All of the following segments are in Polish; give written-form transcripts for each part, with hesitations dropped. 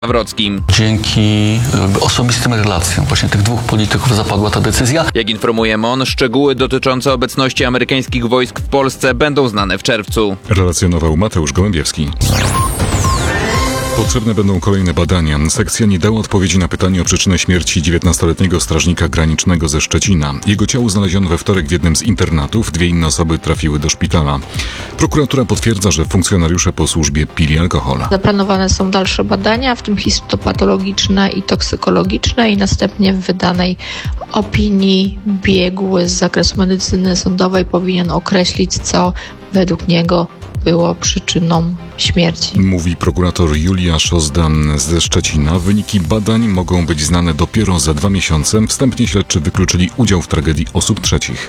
Nawrockim. Dzięki osobistym relacjom właśnie tych dwóch polityków zapadła ta decyzja. Jak informuje MON, szczegóły dotyczące obecności amerykańskich wojsk w Polsce będą znane w czerwcu. Relacjonował Mateusz Gołębiewski. Potrzebne będą kolejne badania. Sekcja nie dała odpowiedzi na pytanie o przyczynę śmierci 19-letniego strażnika granicznego ze Szczecina. Jego ciało znaleziono we wtorek w jednym z internatów. 2 inne osoby trafiły do szpitala. Prokuratura potwierdza, że funkcjonariusze po służbie pili alkohol. Zaplanowane są dalsze badania, w tym histopatologiczne i toksykologiczne, i następnie w wydanej opinii biegły z zakresu medycyny sądowej powinien określić, co według niego było przyczyną śmierci. Mówi prokurator Julia Szozdan ze Szczecina. Wyniki badań mogą być znane dopiero za 2 miesiące. Wstępnie śledczy wykluczyli udział w tragedii osób trzecich.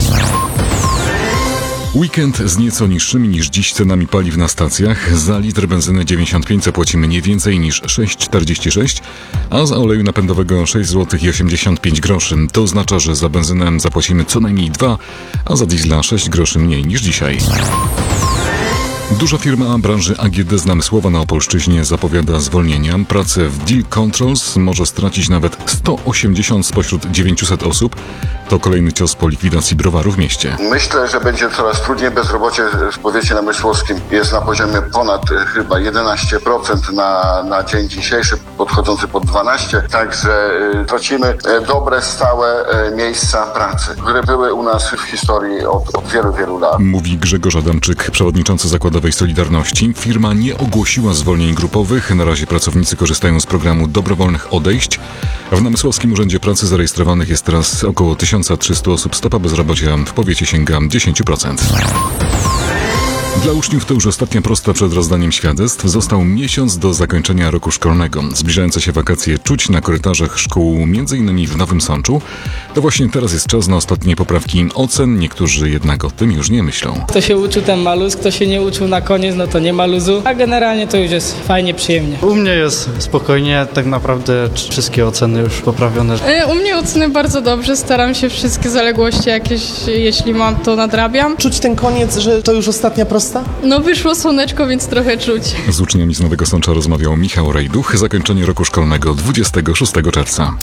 Weekend z nieco niższymi niż dziś cenami paliw na stacjach. Za litr benzyny 95 zapłacimy nie więcej niż 6,46, a za oleju napędowego 6,85 zł. To oznacza, że za benzynę zapłacimy co najmniej 2, a za diesla 6 groszy mniej niż dzisiaj. Duża firma branży AGD z Namysłowa na Opolszczyźnie zapowiada zwolnienia. Pracę w Deal Controls może stracić nawet 180 spośród 900 osób. To kolejny cios po likwidacji browaru w mieście. Myślę, że będzie coraz trudniej. Bezrobocie w powiecie namysłowskim jest na poziomie ponad chyba 11% na dzień dzisiejszy, podchodzący pod 12%. Także tracimy dobre, stałe miejsca pracy, które były u nas w historii od wielu, wielu lat. Mówi Grzegorz Adamczyk, przewodniczący Zakładowej Solidarności. Firma nie ogłosiła zwolnień grupowych. Na razie pracownicy korzystają z programu dobrowolnych odejść. W Namysłowskim Urzędzie Pracy zarejestrowanych jest teraz około 1300 osób. Stopa bezrobocia w powiecie sięga 10%. Dla uczniów to już ostatnia prosta przed rozdaniem świadectw. Został miesiąc do zakończenia roku szkolnego. Zbliżające się wakacje czuć na korytarzach szkół, m.in. w Nowym Sączu. To właśnie teraz jest czas na ostatnie poprawki ocen. Niektórzy jednak o tym już nie myślą. Kto się uczył, ten ma luz, kto się nie uczył na koniec, no to nie ma luzu. A generalnie to już jest fajnie, przyjemnie. U mnie jest spokojnie, tak naprawdę wszystkie oceny już poprawione. U mnie oceny bardzo dobrze, staram się wszystkie zaległości jakieś, jeśli mam, to nadrabiam. Czuć ten koniec, że to już ostatnia prosta? No wyszło słoneczko, więc trochę czuć. Z uczniami z Nowego Sącza rozmawiał Michał Rejduch. Zakończenie roku szkolnego 26 czerwca.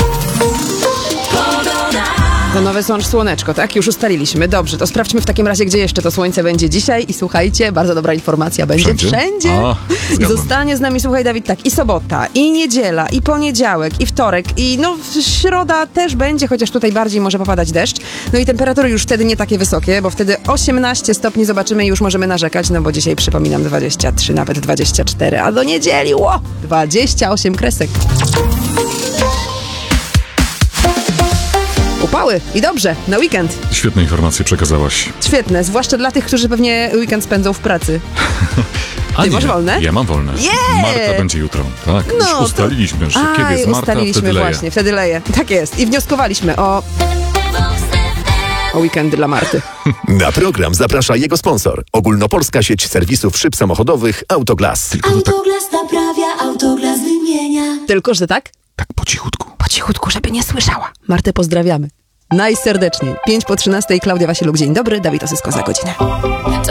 To Nowy Sącz, słoneczko, tak? Już ustaliliśmy. Dobrze, to sprawdźmy w takim razie, gdzie jeszcze to słońce będzie dzisiaj. I słuchajcie, bardzo dobra informacja, będzie wszędzie. I zostanie z nami, słuchaj Dawid, tak, i sobota, i niedziela, i poniedziałek, i wtorek, i środa też będzie, chociaż tutaj bardziej może popadać deszcz. No i temperatury już wtedy nie takie wysokie, bo wtedy 18 stopni zobaczymy i już możemy narzekać, no bo dzisiaj przypominam 23, nawet 24, a do niedzieli, 28 kresek. Upały i dobrze, na weekend. Świetne informacje przekazałaś. Świetne, zwłaszcza dla tych, którzy pewnie weekend spędzą w pracy. Ty masz wolne? Ja mam wolne. Marta będzie jutro. Tak, już ustaliliśmy, że kiedy jest Marta, wtedy leje. Właśnie, wtedy leje. Tak jest. I wnioskowaliśmy o weekend dla Marty. Na program zaprasza jego sponsor. Ogólnopolska sieć serwisów szyb samochodowych Autoglass. Autoglass naprawia, Autoglass wymienia. Tylko, że tak? Tak po cichutku. Po cichutku, żeby nie słyszała. Martę pozdrawiamy. Najserdeczniej. 5 po 13, Klaudia Wasieluk, dzień dobry. Dawid Osysko za godzinę.